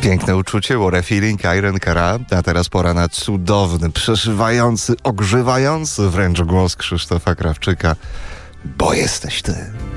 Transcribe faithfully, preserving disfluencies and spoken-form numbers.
Piękne uczucie, what a feeling, Irene Cara. A teraz pora na cudowny, przeszywający, ogrzewający wręcz głos Krzysztofa Krawczyka. Bo jesteś ty.